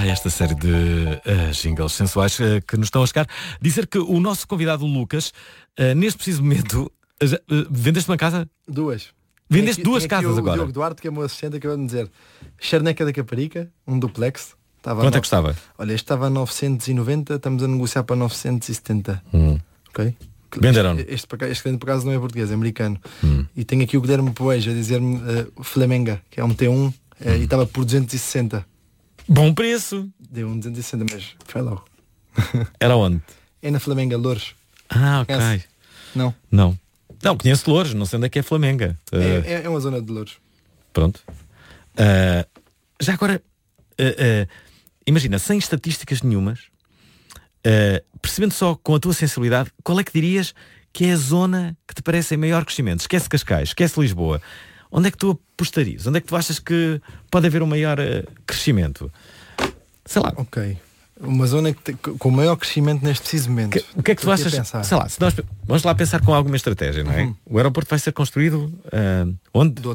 Esta série de jingles sensuais que nos estão a chegar. Dizer que o nosso convidado Lucas, neste preciso momento, vendeste uma casa? Duas. Vendeste duas casas agora? O Diogo Duarte, que é o meu assistente, acabou de me dizer Charneca da Caparica, um duplex. Quanto é que custava? Olha, este estava a 990, estamos a negociar para 970. Ok? Venderam. Este cliente por acaso não é português, é americano. E tenho aqui o Guilherme Poejo a dizer-me Flamenga, que é um T1, e estava por 260. Bom preço. Deu um 260, mas foi logo. Era onde? É na Flamenga, Louros. Ok. Conhece? Não. Não, conheço Louros, não sei onde é que é Flamenga. É uma zona de Louros. Pronto. Já agora, imagina, sem estatísticas nenhumas, percebendo só com a tua sensibilidade, qual é que dirias que é a zona que te parece em maior crescimento? Esquece Cascais, esquece Lisboa. Onde é que tu apostarias? Onde é que tu achas que pode haver um maior crescimento? Sei lá. Ok. Uma zona com maior crescimento neste preciso momento. O que é que tu achas? Sei lá, se nós vamos lá pensar com alguma estratégia, não é? O aeroporto vai ser construído onde?